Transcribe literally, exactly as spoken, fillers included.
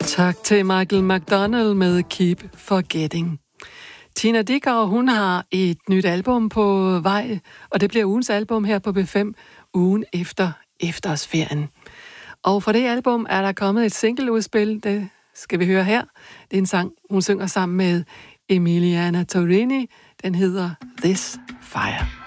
Tak til Michael McDonald med Keep Forgetting. Tina Dickow, hun har et nyt album på vej, og det bliver ugens album her på B fem, ugen efter efterårsferien. Og fra det album er der kommet et singleudspil, det skal vi høre her. Det er en sang, hun synger sammen med Emiliana Torrini. Den hedder This Fire.